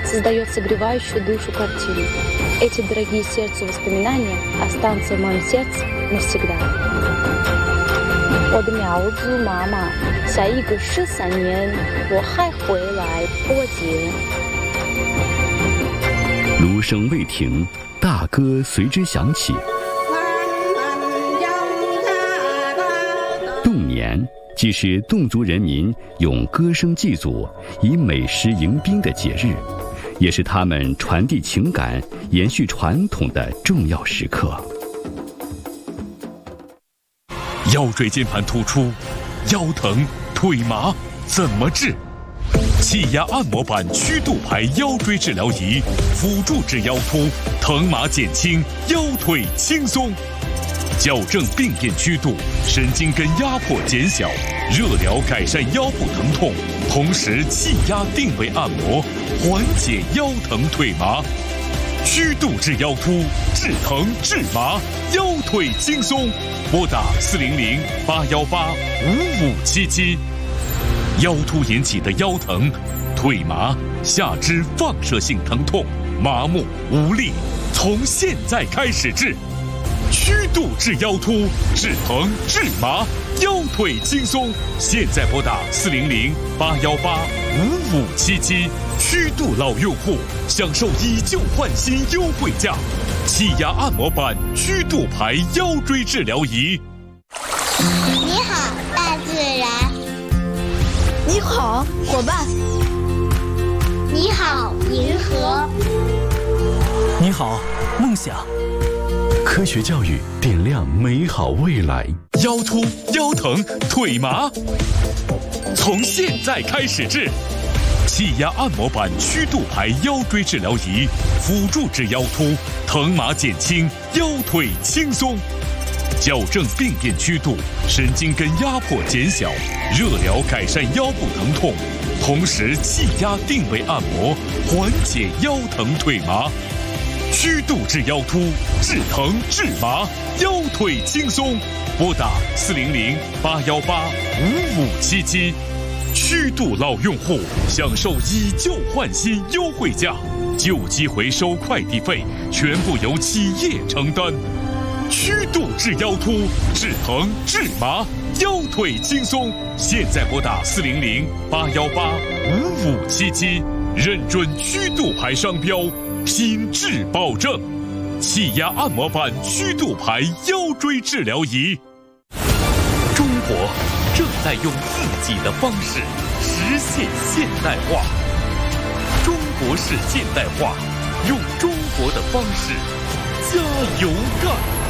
создает согревающую душу картину. Эти дорогие сердцу воспоминания останутся в моем сердце навсегда. 我的苗族妈妈，下一个13年我还回来过节。 芦声未停，大歌随之响起。侗年既是侗族人民用歌声祭祖、以美食迎宾的节日，也是他们传递情感、延续传统的重要时刻。 腰椎间盘突出、腰疼、腿麻怎么治？气压按摩板曲度牌腰椎治疗仪，辅助治腰突，疼麻减轻，腰腿轻松。矫正病变曲度，神经根压迫减小，热疗改善腰部疼痛，同时气压定位按摩，缓解腰疼腿麻。曲度治腰突，治疼治麻，腰腿轻松。拨打400-818-5577。腰突引起的腰疼、腿麻、下肢放射性疼痛、麻木无力，从现在开始治。曲度治腰突，治疼治麻，腰腿轻松。现在拨打400-818-5577。曲度老用户享受以旧换新优惠价，气压按摩板曲度牌腰椎治疗仪。 你好，大自然。 你好，伙伴。 你好，银河。 你好，梦想。 科学教育点亮美好未来。 腰突、腰疼、腿麻，从现在开始治。气压按摩板曲度牌腰椎治疗仪，辅助治腰突，疼麻减轻，腰腿轻松。矫正病变曲度，神经根压迫减小，热疗改善腰部疼痛，同时气压定位按摩，缓解腰疼腿麻。曲度治腰突，治疼治麻，腰腿轻松。拨打400-818-5577。曲度老用户享受以旧换新优惠价，旧机回收快递费全部由企业承担。曲度治腰突，治疼治麻，腰腿轻松。现在拨打400-818-5577，认准曲度牌商标，品质保证。气压按摩板曲度牌腰椎治疗仪。中国正在用自己的方式实现现代化。中国式现代化，用中国的方式加油干！